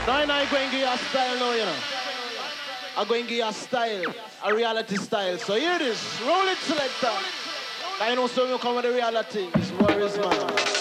Now I'm going to give you a style now, you know. I'm going to give you a style, a reality style. So hear this, roll it selector. I know some you come with the reality. It's Worries Man.